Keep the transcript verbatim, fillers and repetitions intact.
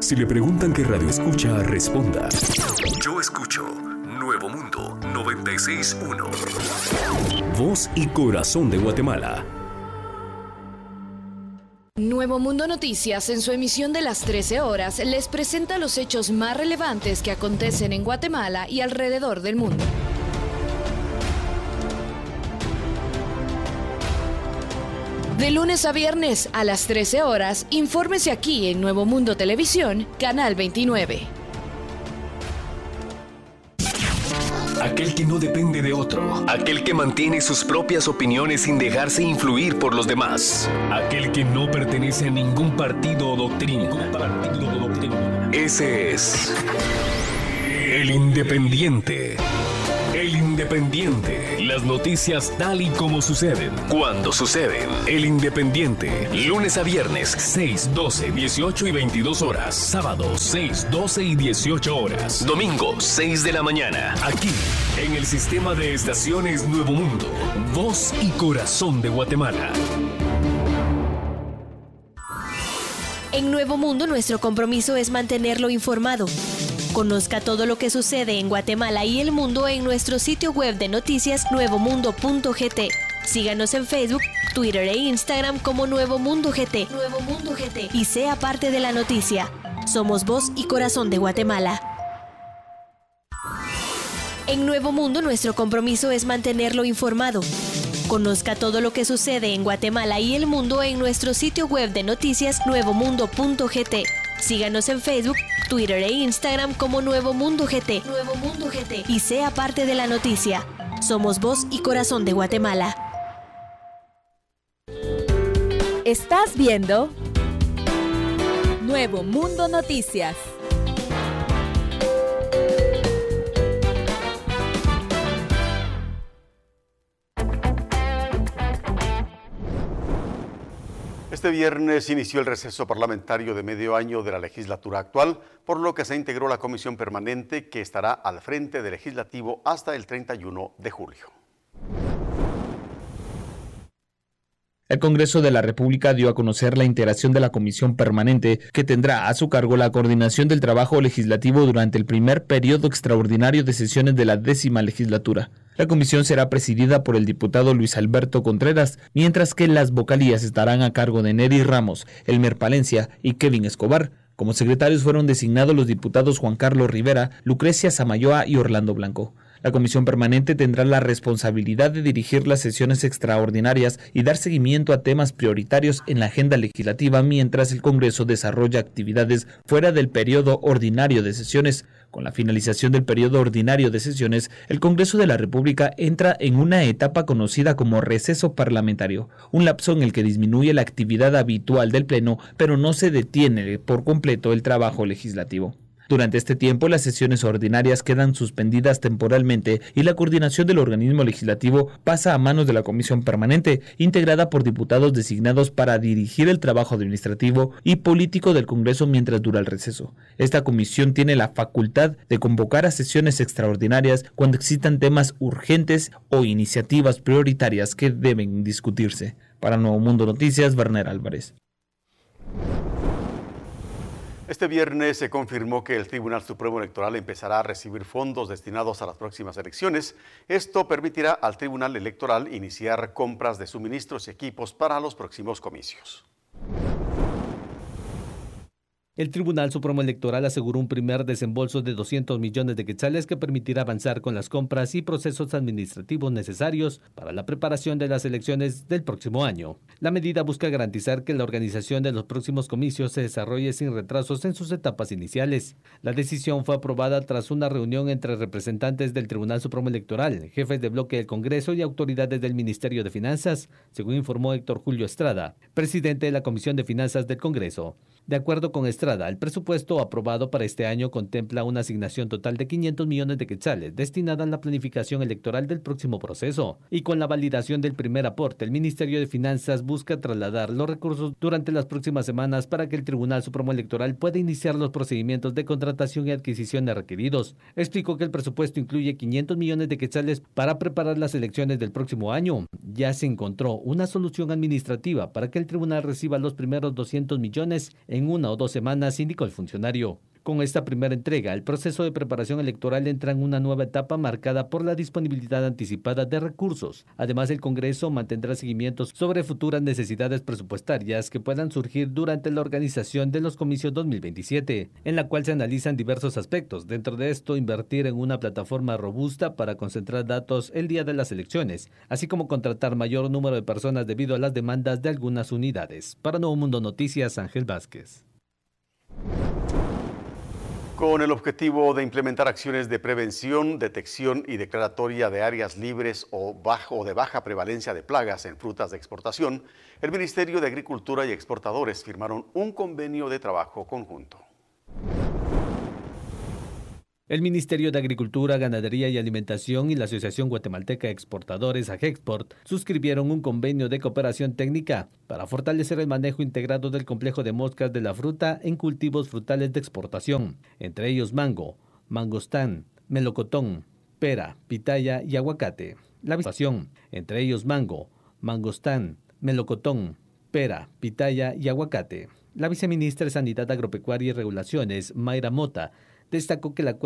Si le preguntan qué radio escucha, responda: yo escucho Nuevo Mundo noventa y seis punto uno. Voz y corazón de Guatemala. Nuevo Mundo Noticias, en su emisión de las trece horas, les presenta los hechos más relevantes que acontecen en Guatemala y alrededor del mundo. De lunes a viernes a las trece horas, infórmese aquí en Nuevo Mundo Televisión, Canal veintinueve. Aquel que no depende de otro. Aquel que mantiene sus propias opiniones sin dejarse influir por los demás. Aquel que no pertenece a ningún partido o doctrina. Partido o doctrina. Ese es el Independiente. El Independiente. Las noticias tal y como suceden, cuando suceden. El Independiente. Lunes a viernes, seis, doce, dieciocho y veintidós horas. Sábado, seis, doce y dieciocho horas. Domingo, seis de la mañana. Aquí, en el sistema de estaciones Nuevo Mundo. Voz y corazón de Guatemala. En Nuevo Mundo, nuestro compromiso es mantenerlo informado. Conozca todo lo que sucede en Guatemala y el mundo en nuestro sitio web de noticias nuevo mundo punto g t. Síganos en Facebook, Twitter e Instagram como Nuevo Mundo G T. Nuevo Mundo G T. Y sea parte de la noticia. Somos voz y corazón de Guatemala. En Nuevo Mundo, nuestro compromiso es mantenerlo informado. Conozca todo lo que sucede en Guatemala y el mundo en nuestro sitio web de noticias nuevo mundo punto g t. Síganos en Facebook, Twitter e Instagram como Nuevo Mundo G T. Nuevo Mundo G T. Y sea parte de la noticia. Somos voz y corazón de Guatemala. Estás viendo Nuevo Mundo Noticias. Este viernes inició el receso parlamentario de medio año de la legislatura actual, por lo que se integró la comisión permanente que estará al frente del legislativo hasta el treinta y uno de julio. El Congreso de la República dio a conocer la integración de la comisión permanente que tendrá a su cargo la coordinación del trabajo legislativo durante el primer periodo extraordinario de sesiones de la décima legislatura. La comisión será presidida por el diputado Luis Alberto Contreras, mientras que las vocalías estarán a cargo de Neri Ramos, Elmer Palencia y Kevin Escobar. Como secretarios fueron designados los diputados Juan Carlos Rivera, Lucrecia Samayoa y Orlando Blanco. La comisión permanente tendrá la responsabilidad de dirigir las sesiones extraordinarias y dar seguimiento a temas prioritarios en la agenda legislativa mientras el Congreso desarrolla actividades fuera del periodo ordinario de sesiones. Con la finalización del periodo ordinario de sesiones, el Congreso de la República entra en una etapa conocida como receso parlamentario, un lapso en el que disminuye la actividad habitual del Pleno, pero no se detiene por completo el trabajo legislativo. Durante este tiempo, las sesiones ordinarias quedan suspendidas temporalmente y la coordinación del organismo legislativo pasa a manos de la comisión permanente, integrada por diputados designados para dirigir el trabajo administrativo y político del Congreso mientras dura el receso. Esta comisión tiene la facultad de convocar a sesiones extraordinarias cuando existan temas urgentes o iniciativas prioritarias que deben discutirse. Para Nuevo Mundo Noticias, Werner Álvarez. Este viernes se confirmó que el Tribunal Supremo Electoral empezará a recibir fondos destinados a las próximas elecciones. Esto permitirá al Tribunal Electoral iniciar compras de suministros y equipos para los próximos comicios. El Tribunal Supremo Electoral aseguró un primer desembolso de doscientos millones de quetzales que permitirá avanzar con las compras y procesos administrativos necesarios para la preparación de las elecciones del próximo año. La medida busca garantizar que la organización de los próximos comicios se desarrolle sin retrasos en sus etapas iniciales. La decisión fue aprobada tras una reunión entre representantes del Tribunal Supremo Electoral, jefes de bloque del Congreso y autoridades del Ministerio de Finanzas, según informó Héctor Julio Estrada, presidente de la Comisión de Finanzas del Congreso. De acuerdo con Estrada, el presupuesto aprobado para este año contempla una asignación total de quinientos millones de quetzales destinada a la planificación electoral del próximo proceso. Y con la validación del primer aporte, el Ministerio de Finanzas busca trasladar los recursos durante las próximas semanas para que el Tribunal Supremo Electoral pueda iniciar los procedimientos de contratación y adquisiciones requeridos. Explicó que el presupuesto incluye quinientos millones de quetzales para preparar las elecciones del próximo año. Ya se encontró una solución administrativa para que el tribunal reciba los primeros doscientos millones en una o dos semanas, indicó el funcionario. Con esta primera entrega, el proceso de preparación electoral entra en una nueva etapa marcada por la disponibilidad anticipada de recursos. Además, el Congreso mantendrá seguimientos sobre futuras necesidades presupuestarias que puedan surgir durante la organización de los comicios dos mil veintisiete, en la cual se analizan diversos aspectos. Dentro de esto, invertir en una plataforma robusta para concentrar datos el día de las elecciones, así como contratar mayor número de personas debido a las demandas de algunas unidades. Para Nuevo Mundo Noticias, Ángel Vázquez. Con el objetivo de implementar acciones de prevención, detección y declaratoria de áreas libres o, bajo, o de baja prevalencia de plagas en frutas de exportación, el Ministerio de Agricultura y Exportadores firmaron un convenio de trabajo conjunto. El Ministerio de Agricultura, Ganadería y Alimentación y la Asociación Guatemalteca de Exportadores, AGEXPORT, suscribieron un convenio de cooperación técnica para fortalecer el manejo integrado del complejo de moscas de la fruta en cultivos frutales de exportación, entre ellos mango, mangostán, melocotón, pera, pitaya y aguacate. La visitación, entre ellos mango, mangostán, melocotón, pera, pitaya y aguacate. La viceministra de Sanidad Agropecuaria y Regulaciones, Mayra Mota, destacó que la